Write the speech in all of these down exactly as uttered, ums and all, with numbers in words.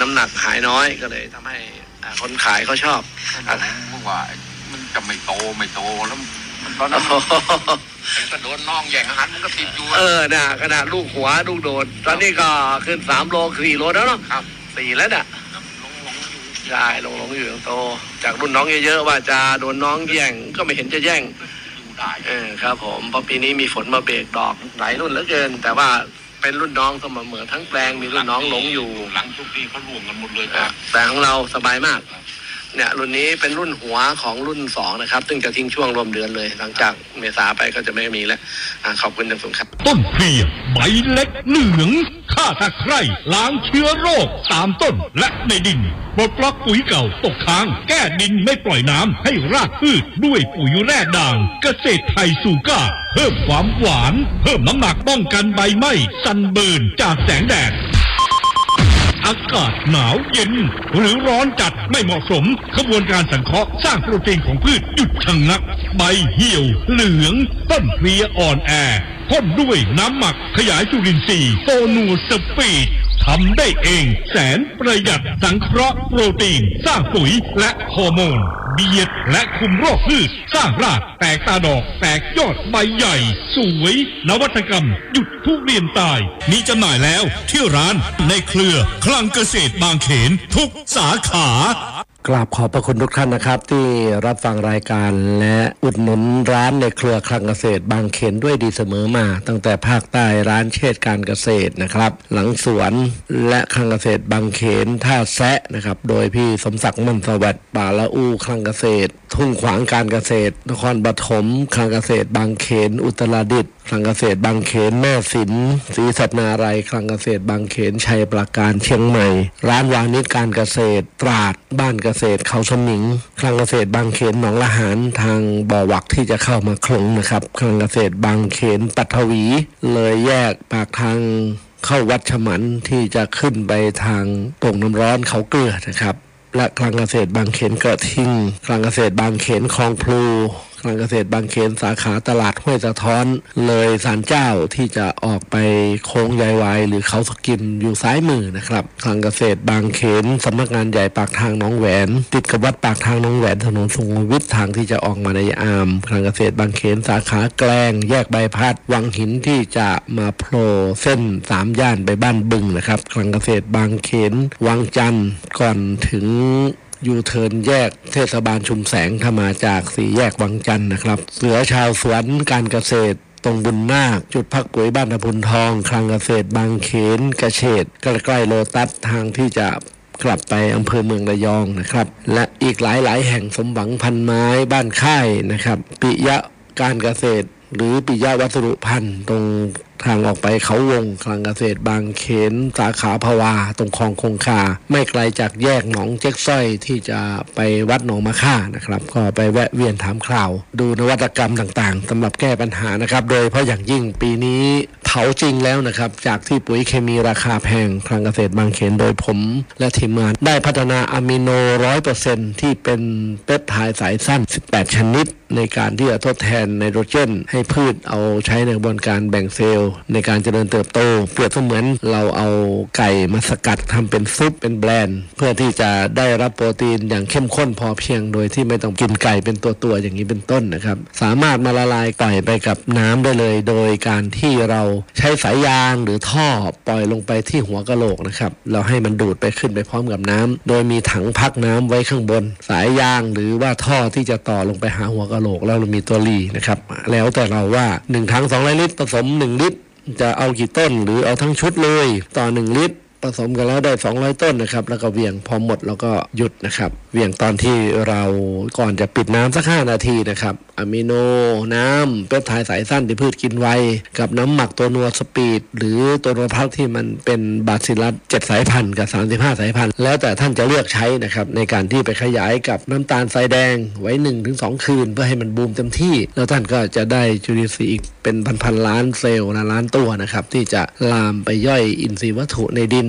ำหนักหายน้อยก็เลยทำให้คนขายเขาชอบเพราะว่ามันจะไม่โตไม่โตแล้วมันตอนนั้นก็โดนน้องแย่งอาหารมันก็ติดอยู่เออน่ะขนาดลูกหัวลูกโดนตอนนี้ก็ขึ้นสามโลสี่โลแล้วเนาะสี่แล้วน่ะใช่ลงลงอยู่โตจากรุ่นน้องเยอะๆว่าจะโดนน้องแย่งก็ไม่เห็นจะแย่งเออครับผมเพราะปีนี้มีฝนมาเบรกดอกหลายรุ่นเหลือเกินแต่ว่าเป็นรุ่นน้องเสมอทั้งแปลงมีรุ่นน้องหลงอยู่หลังทุกปีเขารวมกันหมดเลยครับแต่ของเราสบายมากเนี่ยรุ่นนี้เป็นรุ่นหัวของรุ่นสองนะครับซึ่งจะทิ้งช่วงรวมเดือนเลยหลังจากเมษาไปก็จะไม่มีแล้วขอบคุณอย่างสูงครับต้นเพลียใบเล็กเหลืองฆ่าตะไคร่ล้างเชื้อโรคตามต้นและในดินปลดล็อกปุ๋ยเก่าตกค้างแก้ดินไม่ปล่อยน้ำให้รากพืชด้วยปุ๋ยแร่ด่างเกษตรไทยสูก้าเพิ่มความหวานเพิ่มน้ำหนักป้องกันใบไหม้ซันเบิร์นจากแสงแดดอากาศหนาวเย็นหรือร้อนจัดไม่เหมาะสมกระบวนการสังเคราะห์สร้างโปรตีนของพืชหยุดชะงักใบเหี่ยวเหลืองต้นเพลียอ่อนแอพ่นด้วยน้ำหมักขยายจุลินทรีย์โฟนูสปีดทำได้เองแสนประหยัดสังเคราะห์โปรตีนสร้างปุ๋ยและฮอร์โมนเบียดและคุมโรคพืชสร้างรากแตกตาดอกแตกยอดใบใหญ่สวยนวัตกรรมหยุดทุเรียนตายมีจำหน่ายแล้วที่ร้านในเครือคลังเกษตรบางเขนทุกสาขากราบขอบพระคุณทุกท่านนะครับที่รับฟังรายการและอุดหนุนร้านในเครือคลังเกษตรบางเขนด้วยดีเสมอมาตั้งแต่ภาคใต้ร้านเชษฐ์การเกษตรนะครับหลังสวนและคลังเกษตรบางเขนท่าแซะนะครับโดยพี่สมศักดิ์มั่นสวัสดิ์ป่าละอูคลังเกษตรทุ่งขวางการเกษตรนครปฐมคลังเกษตรบางเขนอุตรดิตถ์คลังเกษตรบางเขนแม่สินศรีสัตนารัยคลังเกษตรบางเขนชัยปราการเชียงใหม่ร้านวานิชการเกษตรตราดบ้านเกษตรเขาสมิงคลังเกษตรบางเขนหนองละหารทางบ่อวักที่จะเข้ามาคลงนะครับคลังเกษตรบางเขนปัทวีเลยแยกปากทางเข้าวัดฉมันที่จะขึ้นไปทางตรงน้ำร้อนเขาเกลือนะครับและคลังเกษตรบางเขนกระทิงคลังเกษตรบางเขนคลองพลูคลังเกษตรบางเขนสาขาตลาดห้วยสะท้อนเลยศาลเจ้าที่จะออกไปโค้งยายวายหรือเขาสกิมอยู่ซ้ายมือนะครับคลังเกษตรบางเขนสำนักงานใหญ่ปากทางหนองแหวนติดกับวัดปากทางหนองแหวนถนนสุขุมวิททางที่จะออกมาในอามคลังเกษตรบางเขนสาขาแกลงแยกใบพัดวังหินที่จะมาโผล่เส้นสามย่านไปบ้านบึงนะครับคลังเกษตรบางเขนวังจันทร์ก่อนถึงยูเทิร์นแยกเทศบาลชุมแสงถ้ามาจากสี่แยกวังจันทร์นะครับเสือชาวสวนการเกษตรตรงบุญนาคจุดพักปุ๋ยบ้านตะพุนทองคลังเกษตรบางเขนเกษตรใกล้ๆโลตัสทางที่จะกลับไปอำเภอเมืองระยองนะครับและอีกหลายๆแห่งสมหวังพันไม้บ้านค่ายนะครับปิยะการเกษตรหรือปิยะวัสดุพันธุ์ตรงทางออกไปเขาวงคลังเกษตรบางเขนสาขาภาวาตรงคลองคงคาไม่ไกลจากแยกหนองเจ๊กส้อยที่จะไปวัดหนองมะค่านะครับก็ไปแวะเวียนถามข่าวดูนวัตกรรมต่างๆสำหรับแก้ปัญหานะครับโดยเพราะอย่างยิ่งปีนี้เผาจริงแล้วนะครับจากที่ปุ๋ยเคมีราคาแพงคลังเกษตรบางเขนโดยผมและทีมงานได้พัฒนาอะมิโน ร้อยเปอร์เซ็นต์ ที่เป็นเปปไทด์สายสั้นสิบแปดชนิดในการที่จะทดแทนไนโตรเจนให้พืชเอาใช้ในกระบวนการแบ่งเซลล์ในการเจริญเติบโตเปรียบเสมือนเราเอาไก่มาสกัดทำเป็นซุปเป็นแบรนด์เพื่อที่จะได้รับโปรตีนอย่างเข้มข้นพอเพียงโดยที่ไม่ต้องกินไก่เป็นตัวๆอย่างนี้เป็นต้นนะครับสามารถมาละลายปล่อยไปกับน้ำได้เลยโดยการที่เราใช้สายยางหรือท่อปล่อยลงไปที่หัวกะโหลกนะครับเราให้มันดูดไปขึ้นไปพร้อมกับน้ำโดยมีถังพักน้ำไว้ข้างบนสายยางหรือว่าท่อที่จะต่อลงไปหาหัวกะโหลกแล้วเรามีตัวรีนะครับแล้วแต่เราว่าหนึ่งถังสองร้อยลิตรผสมหนึ่งลิตรจะเอากี่ต้นหรือเอาทั้งชุดเลยต่อหนึ่งลิตรผสมกันแล้วได้สองร้อยต้นนะครับแล้วก็เวียงพอหมดแล้วก็หยุดนะครับเวียงตอนที่เราก่อนจะปิดน้ำสักห้านาทีนะครับอะมิโนน้ำเปปไทด์สายสั้นที่พืชกินไวกับน้ำหมักตัวนัวสปีดหรือตัวนัวพักที่มันเป็นบาซิลัสเจ็ดสายพันธุ์กับสามสิบห้าสายพันธุ์แล้วแต่ท่านจะเลือกใช้นะครับในการที่ไปขยายกับน้ำตาลทรายแดงไว้ หนึ่งถึงสอง คืนเพื่อให้มันบูมเต็มที่แล้วท่านก็จะได้จุลินทรีย์อีกเป็นพันๆล้านเซลล์นะล้านตัวนะครับที่จะลามไปย่อยอินทรีย์วัตถุในดินไป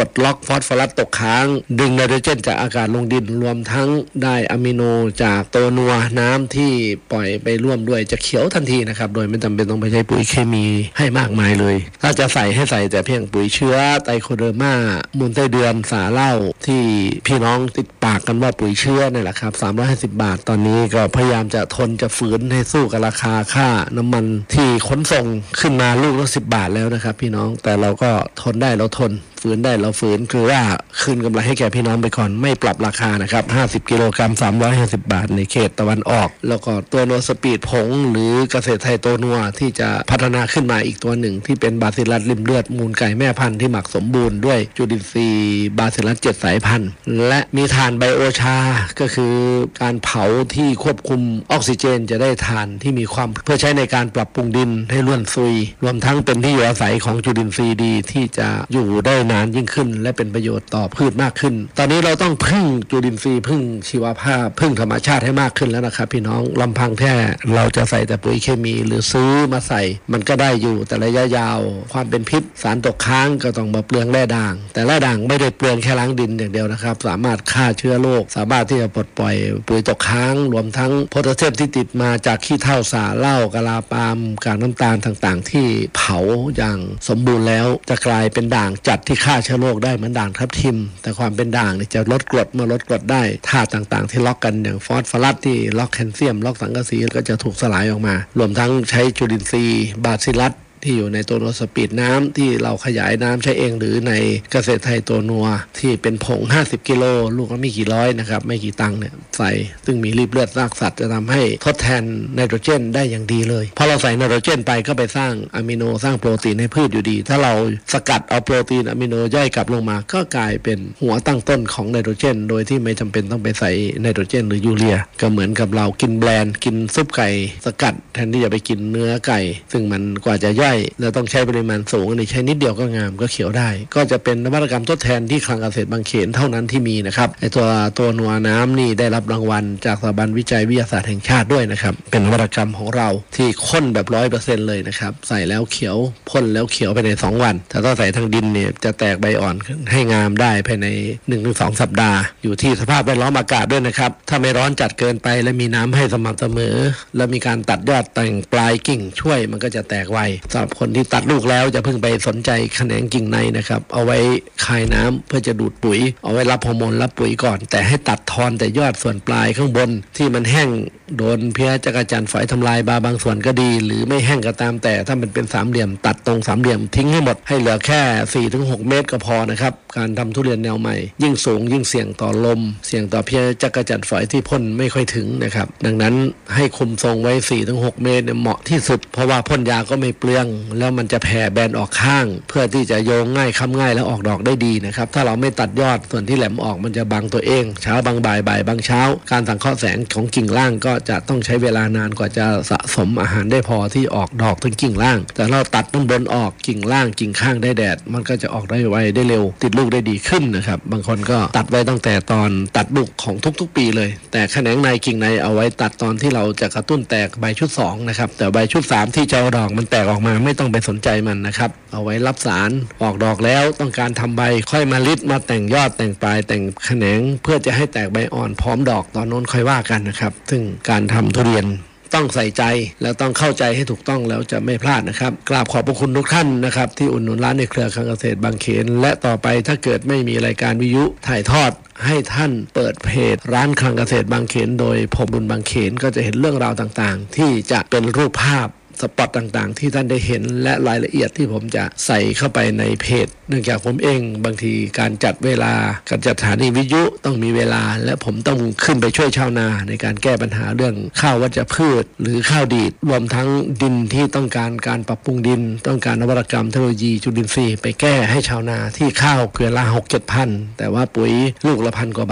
ลดล็อกฟอสฟอรัสตกค้างดึงไนโตรเจนจากอากาศลงดินรวมทั้งได้อะมิโนจากตัวนัวน้ำที่ปล่อยไปร่วมด้วยจะเขียวทันทีนะครับโดยไม่จำเป็นต้องไปใช้ปุ๋ยเคมีให้มากมายเลยถ้าจะใส่ให้ใส่แต่เพียงปุ๋ยเชื้อไตโคเดอร์มามูลไส้เดือนสาเหล้าที่พี่น้องติดปากกันว่าปุ๋ยเชื้อนี่แหละครับสามร้อยห้าสิบบาทตอนนี้ก็พยายามจะทนจะฝืนให้สู้กับราคาค่าน้ำมันที่ขนส่งขึ้นมาลูกละสิบบาทแล้วนะครับพี่น้องแต่เราก็ทนได้เราทนฝืนได้เราฝืนคือว่าคืนกำไรให้แก่พี่น้องไปก่อนไม่ปรับราคานะครับห้าสิบกิโลกรัมสามร้อยห้าสิบบาทในเขตตะวันออกแล้วก็ตัวโนสปีดผงหรือเกษตรไทยตัวนัวที่จะพัฒนาขึ้นมาอีกตัวหนึ่งที่เป็นบาซิลัสริมเลือดมูลไก่แม่พันธุ์ที่หมักสมบูรณ์ด้วยจุลินทรีย์บาซิลัสเจ็ดสายพันธุ์และมีถ่านไบโอชาก็คือการเผาที่ควบคุมออกซิเจนจะได้ถ่านที่มีความเพื่อใช้ในการปรับปรุงดินให้ร่วนซุยรวมทั้งเป็นที่อยู่อาศัยของจุลินทรีย์ดีที่จะอยู่ได้นานยิ่งขึ้นและเป็นประโยชน์ต่อพืชมากขึ้นตอนนี้เราต้องพึ่งจุลินทรีย์พึ่งชีวภาพพึ่งธรรมชาติให้มากขึ้นแล้วนะครับพี่น้องลำพังแค่เราจะใส่แต่ปุ๋ยเคมีหรือซื้อมาใส่มันก็ได้อยู่แต่ระยะยาวความเป็นพิษสารตกค้างก็ต้องมาเปลืองแร่ด่างแต่แร่ด่างไม่ได้เปลืองแค่ล้างดินอย่างเดียวนะครับสามารถฆ่าเชื้อโรคสามารถที่จะปลดปล่อยปุ๋ยตกค้างรวมทั้งโพแทสเซียมที่ติดมาจากขี้เถ้าสาเหล้ากะลาปาล์มกากน้ำตาลต่างๆที่เผาอย่างสมบูรณ์แล้วจะกลายเป็นด่างจัดที่ฆ่าเชื้อโรคได้เหมือนด่างทับทิมแต่ความเป็นด่างเนี่ยจะลดกรดเมื่อลดกรดได้ธาตุต่างๆที่ล็อกกันอย่างฟอสฟอรัสที่ล็อกแคลเซียมล็อกสังกะสีก็จะถูกสลายออกมารวมทั้งใช้จุลินทรีย์บาซิลัสที่อยู่ในตัวโนสปีดน้ำที่เราขยายน้ำใช้เองหรือในเกษตรไทยตัวนัวที่เป็นผงห้าสิบกิโลลูกละไม่กี่ร้อยนะครับไม่กี่ตังค์เนี่ยใส่ซึ่งมีรีบเลือดซากสัตว์จะทำให้ทดแทนไนโตรเจนได้อย่างดีเลยพอเราใส่ไนโตรเจนไปก็ไปสร้างอะมิโนสร้างโปรตีนให้พืชอยู่ดีถ้าเราสกัดเอาโปรตีนอะมิโนย่อยกลับลงมาก็กลายเป็นหัวตั้งต้นของไนโตรเจนโดยที่ไม่จำเป็นต้องไปใส่ไนโตรเจนหรือยูเรียก็เหมือนกับเรากินแบรนด์กินซุปไก่สกัดแทนที่จะไปกินเนื้อไก่ซึ่งมันกว่าจะย่อยเราต้องใช้ปริมาณสูงนี่ใช้นิดเดียวก็งามก็เขียวได้ก็จะเป็นนวัตกรรมทดแทนที่คลังเกษตรบางเขนเท่านั้นที่มีนะครับไอตัวตัวนัวน้ำนี่ได้รับรางวัลจากสถาบันวิจัยวิทยาศาสตร์แห่งชาติด้วยนะครับเป็นนวัตกรรมของเราที่ข้นแบบร้อยเปอร์เซ็นต์เลยนะครับใส่แล้วเขียวพ่นแล้วเขียวไปในสองวันแต่ถ้าใส่ทางดินเนี่ยจะแตกใบอ่อนให้งามได้ภายใน หนึ่งถึงสอง สัปดาห์อยู่ที่สภาพแวดล้อมอากาศด้วยนะครับถ้าไม่ร้อนจัดเกินไปและมีน้ำให้สม่ำเสมอและมีการตัดยอดแต่งปลายกิ่งช่วยมันก็จะแตกไวสำหรับคนที่ตัดลูกแล้วจะเพิ่งไปสนใจแขนงกิ่งในนะครับเอาไว้คายน้ำเพื่อจะดูดปุ๋ยเอาไว้รับฮอร์โมนรับปุ๋ยก่อนแต่ให้ตัดทอนแต่ยอดส่วนปลายข้างบนที่มันแห้งโดนเพี้ยจักรจั่นฝอยทำลายบาบางส่วนก็ดีหรือไม่แห้งก็ตามแต่ถ้ามันเป็นสามเหลี่ยมตัดตรงสามเหลี่ยมทิ้งให้หมดให้เหลือแค่ สี่ถึงหก เมตรก็พอนะครับการทำทุเรียนแนวใหม่ยิ่งสูงยิ่งเสี่ยงต่อลมเสี่ยงต่อเพี้ยจักรจั่นฝอยที่พ่นไม่ค่อยถึงนะครับดังนั้นให้คุมทรงไว้ สี่ถึงหก เมตรเนี่ยเหมาะที่สุดเพราะว่าพ่นยาก็ไม่เปลืองแล้วมันจะแผ่แบนออกข้างเพื่อที่จะโยงง่ายค้ำง่ายแล้วออกดอกได้ดีนะครับถ้าเราไม่ตัดยอดส่วนที่แหลมออกมันจะบังตัวเองเช้าบางบ่ายบ่ายบางเช้าการสังเคราะห์แสงของกิ่งล่างก็จะต้องใช้เวลานานกว่าจะสะสมอาหารได้พอที่ออกดอกถึงกิ่งล่างแต่เราตัดต้นบนออกกิ่งล่างกิ่งข้างได้แดดมันก็จะออกได้ไวได้เร็วติดลูกได้ดีขึ้นนะครับบางคนก็ตัดไว้ตั้งแต่ตอนตัดลูกของทุกๆปีเลยแต่แขนงในกิ่งในเอาไว้ตัดตอนที่เราจะกระตุ้นแตกใบชุดสองนะครับแต่ใบชุดสามที่จะเอาดอกมันแตกออกมาไม่ต้องไปสนใจมันนะครับเอาไว้รับสารออกดอกแล้วต้องการทำใบค่อยมาลิดมาแต่งยอดแต่งปลายแต่งแขนงเพื่อจะให้แตกใบอ่อนพร้อมดอกตอนโน้นค่อยว่ากันนะครับซึ่งการทำทุเรียนต้องใส่ใจแล้วต้องเข้าใจให้ถูกต้องแล้วจะไม่พลาดนะครับกราบขอบพระคุณทุกท่านนะครับที่อุดหนุนร้านในเครือคลังเกษตรบางเขนและต่อไปถ้าเกิดไม่มีรายการวิทยุถ่ายทอดให้ท่านเปิดเพจร้านคลังเกษตรบางเขนโดยผมบุญบางเขนก็จะเห็นเรื่องราวต่างๆที่จะเป็นรูปภาพสปอตต่างๆที่ท่านได้เห็นและรายละเอียดที่ผมจะใส่เข้าไปในเพจเนื่องจากผมเองบางทีการจัดเวลาการจัดสถานีวิทยุต้องมีเวลาและผมต้องขึ้นไปช่วยชาวนาในการแก้ปัญหาเรื่องข้าววัชพืชหรือข้าวดีดรวมทั้งดินที่ต้องการการปรับปรุงดินต้องการนวัตกรรมเทคโนโลยีจุลินทรีย์ไปแก้ให้ชาวนาที่ข้าวเกลือละ หกเจ็ด พันแต่ว่าปุ๋ยลูกละพันกว่าบาท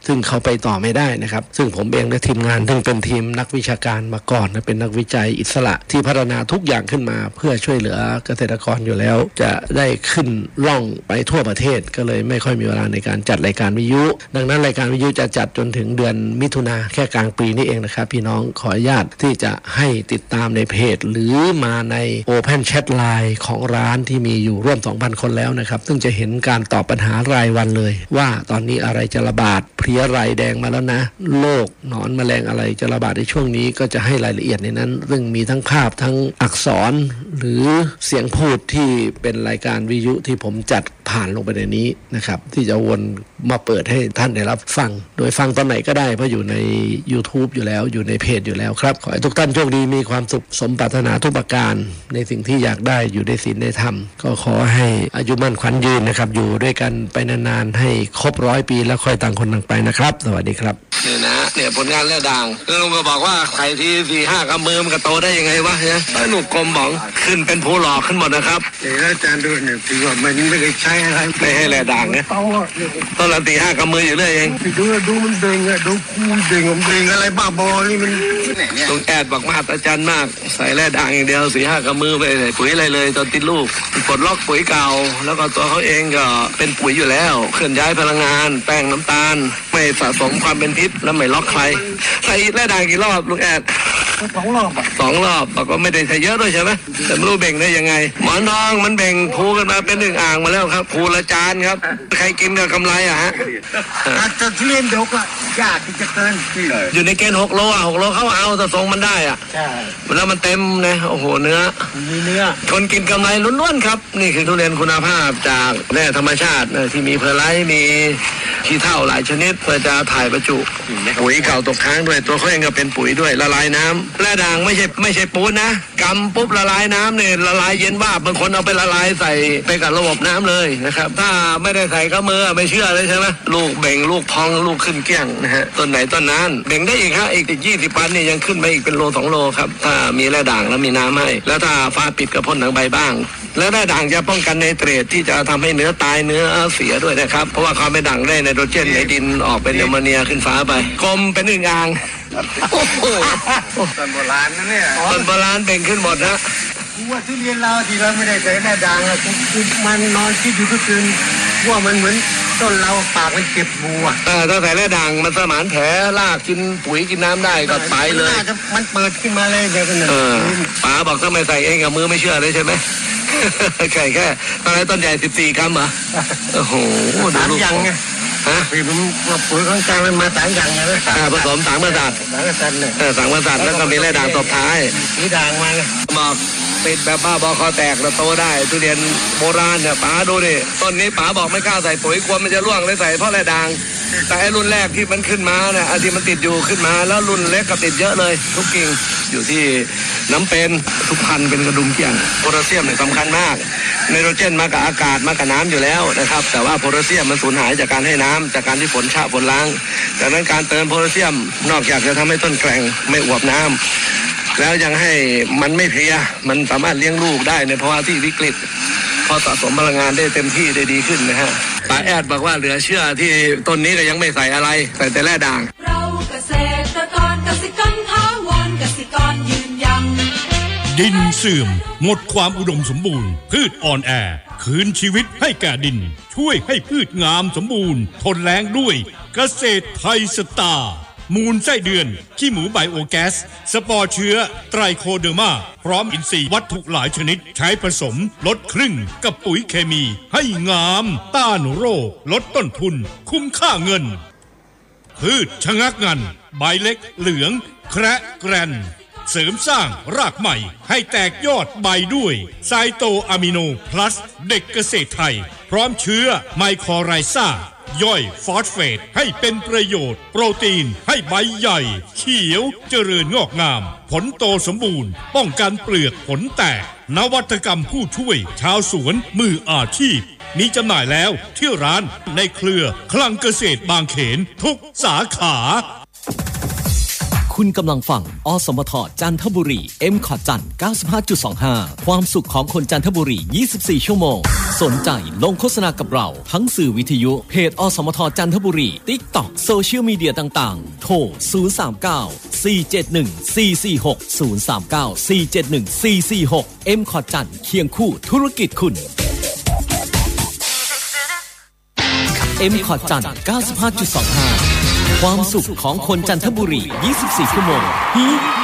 ซึ่งเขาไปต่อไม่ได้นะครับซึ่งผมเองและทีมงานซึ่งเป็นทีมนักวิชาการมาก่อนนะเป็นนักวิจัยอิสระที่พัฒนาทุกอย่างขึ้นมาเพื่อช่วยเหลือเกษตรกรอยู่แล้วจะได้ขึ้นล่องไปทั่วประเทศก็เลยไม่ค่อยมีเวลาในการจัดรายการวิทยุดังนั้นรายการวิทยุจะจัดจนถึงเดือนมิถุนาแค่กลางปีนี้เองนะครับพี่น้องขออนุญาตที่จะให้ติดตามในเพจหรือมาใน Open Chat Line ของร้านที่มีอยู่ร่วม สองพัน คนแล้วนะครับซึ่งจะเห็นการตอบปัญหารายวันเลยว่าตอนนี้อะไรจะระบาดเพลี้ยไรแดงมาแล้วนะโรคหนอนแมลงอะไรจะระบาดในช่วงนี้ก็จะให้รายละเอียดในนั้นซึ่งมีทั้งภาพทั้งอักษรหรือเสียงพูดที่เป็นรายการวิทยุที่ผมจัดผ่านลงไปในนี้นะครับที่จะวนมาเปิดให้ท่านได้รับฟังโดยฟังตอนไหนก็ได้เพราะอยู่ใน YouTube อยู่แล้วอยู่ในเพจอยู่แล้วครับขอให้ทุกท่านโชคดีมีความสุขสมปรารถนาทุกประการในสิ่งที่อยากได้อยู่ในศีลในธรรมก็ขอให้อายุมั่นขวัญยืนนะครับอยู่ด้วยกันไปนานๆให้ครบร้อยปีแล้วค่อยต่างคนต่างไปนะครับสวัสดีครับเนี่ยนะเนี่ยผลงานแล้วดังลุงก็บอกว่าใครที่สี่ห้ากำมือมันก็โตได้ยังไงวะเนี่ยหนุ่มกลมบอกขึ้นเป็นผู้หล่อขึ้นหมดนะครับเดี๋ยวอาจารย์ดูเนี่ยถือว่ามันไม่ได้ใช้อะไรไม่ให้แลด่างเนี่ยตอนละตีห้ากำมืออยู่เรื่อยเองดูดูมันเด้งอะดูคูมันเด้งมันเด้งอะไรบ้าบอนี่มันตรงแอดบอกมหัศจรรย์มากใส่แลด่างอย่างเดียวสี่ห้ากำมือไปใส่ปุ๋ยอะไรเลยตอนติดลูกปลดล็อกปุ๋ยเก่าแล้วก็ตัวเขาเองก็เป็นปุ๋ยอยู่แล้วเคลื่อนย้ายพลังงานแป้งน้ำตาลไม่สะสมความเป็นพิษแล้วไม่ล็อกใครใส่แลด่างกี่รอบลุงแอดสองรอบสองรอบบอกว่าไม่ได้ใช้เยอะด้วยใช่ไหมแต่ไม่รู้เบ่งได้ยังไงหมอนทองมันเบ่งภูกันมาเป็นหนึ่งอ่างมาแล้วครับภูละจานครับใครกินก็กำไรอ่ะฮะอาจจะทุเรียนดกอ่ะยากที่จะเกินอยู่ในเกณฑ์หกโลอ่ะหกโลเขาเอาแต่ทรงมันได้อ่ะใช่แล้วมันเต็มนะโอ้โหเนื้อมีเนื้อคนกินกำไรล้วนๆครับนี่คือทุเรียนคุณภาพจากแร่ธรรมชาติที่มีเพอร์ไลท์มีขี้เถ้าหลายชนิดเพื่อจะถ่ายประจุปุ๋ยเก่าตกค้างด้วยตัวเขาเองก็เป็นปุ๋ยด้วยละลายน้ำแร่ด่างไม่ใช่ไม่ใช่ปูนนะกำปุ๊บละลายน้ำเนี่ยละลายเย็นว่าบางคนเอาไปละลายใส่ไปกับระบบน้ำเลยนะครับถ้าไม่ได้ใส่ก็มือไม่เชื่อเลยใช่ไหมลูกเบ่งลูกพองลูกขึ้นเกลี้ยงนะฮะต้นไหนต้นนั้นเบ่งได้อีกฮะอีกยี่สิบปันเนี่ยยังขึ้นไปอีกเป็นโลสองโลครับถ้ามีแร่ด่างแล้วมีน้ำให้แล้วถ้าฟ้าปิดกระพ่นหนังใบบ้างแล้วแร่ด่างจะป้องกันไนเตรตที่จะทำให้เนื้อตายเนื้อเสียด้วยนะครับเพราะว่าเขาไม่ด่างได้ไนโตรเจนในดินออกเป็นแอมโมเนียขึ้นฟ้าไปกลมเป็นหนึ่งอ่างโอ้โหต้นโบราณนั่นเนี่ยต้นโบราณเบ่งขึ้นหมดนะว่าทุเรียนเราที่เราไม่ได้ใส่แร่ด่างอะคือมันนอนคิดอยู่ทุกคืนว่ามันเหมือนต้นเราปากมันเจ็บบัวเออถ้าใส่แร่ด่างมันสมานแผลรากกินปุ๋ยกินน้ำได้ก็ไปเลยมันเปิดขึ้นมาเลยเดี๋ยวกันเออป๋าบอกถ้าไม่ใส่เองกับมือไม่เชื่อเลยใช่ไหมใช่แค่ตอนนี้ต้นใหญ่สิบสี่กรัมเหรอโอ้โหสามอย่างไงฮะพี่ผมว่าปุ๋ยข้างกลางมันมาสามอย่างไงไหมผสมสามประสาทสามประสาทเนี่ยเออสามประสาทแล้วก็มีแร่ด่างตบท้ายมีด่างมาบอกติดแบบบ้าบอคอแตกแล้วโตได้ทุเรียนโบราณเนี่ยป๋าดูดิต้นนี้ป๋าบอกไม่กล้าใส่ปุ๋ยกลัวมันจะร่วงเลยใส่เพราะแร่ด่างแต่ไอ้รุ่นแรกที่มันขึ้นมาเนี่ยอันที่มันติดอยู่ขึ้นมาแล้วรุ่นเล็กก็ติดเยอะเลยทุกกิ่งอยู่ที่น้ำเป็นทุกพันเป็นกระดุมเกี่ยงโพแทสเซียมเนี่ยสำคัญมากไนโตรเจนมากับอากาศมากับน้ำอยู่แล้วนะครับแต่ว่าโพแทสเซียมมันสูญหายจากการให้น้ำจากการที่ฝนชะฝนล้างดังนั้นการเติมโพแทสเซียมนอกจากจะทำให้ต้นแกร่งไม่อวบน้ำแล้วยังให้มันไม่เพลียมันสามารถเลี้ยงลูกได้ในภาวะที่วิกฤตพอสะสมพลังงานได้เต็มที่ได้ดีขึ้นนะฮะป๋าแอดบอกว่าเหลือเชื่อที่ต้นนี้ก็ยังไม่ใส่อะไรใส่แต่แร่ด่างเราเกษตรกรกสิกรถาวรกสิกรยืนยังดินเสื่อมหมดความอุดมสมบูรณ์พืชอ่อนแอคืนชีวิตให้แก่ดินช่วยให้พืชงามสมบูรณ์ทนแล้งด้วยเกษตรไทยสตาร์มูลไส้เดือนขี้หมูไบโอแก๊สสปอร์เชื้อไตรโคเดอร์มาพร้อมอินทรีย์วัตถุหลายชนิดใช้ผสมลดครึ่งกับปุ๋ยเคมีให้งามต้านโรคลดต้นทุนคุ้มค่าเงินพืชชะงักงันใบเล็กเหลืองแคระแกรนเสริมสร้างรากใหม่ให้แตกยอดใบด้วยไซโตอะมิโนพลัสเด็กเกษตรไทยพร้อมเชื้อไมโครไรซ่าย่อยฟอสเฟตให้เป็นประโยชน์โปรตีนให้ใบใหญ่เขียวเจริญงอกงามผลโตสมบูรณ์ป้องกันเปลือกผลแตกนวัตกรรมผู้ช่วยชาวสวนมืออาชีพมีจำหน่ายแล้วที่ร้านในเครือคลังเกษตรบางเขนทุกสาขาคุณกำลังฟังอสมทจันทบุรี เอ็ม คอท จันทร์ เก้าสิบห้าจุดสองห้า ความสุขของคนจันทบุรี ยี่สิบสี่ ชั่วโมงสนใจลงโฆษณากับเราทั้งสื่อวิทยุเพจอสมทจันทบุรี TikTok โซเชียลมีเดียต่างๆโทรศูนย์ สาม เก้า สี่ เจ็ด หนึ่ง สี่ สี่ หก ศูนย์ สาม เก้า สี่ เจ็ด หนึ่ง สี่ สี่ หก เอ็ม คอท จันทร์เคียงคู่ธุรกิจคุณ เอ็ม คอท จันทร์ เก้าสิบห้าจุดสองห้า ความสุขของคนจันทบุรี ยี่สิบสี่ ชั่วโมงฮี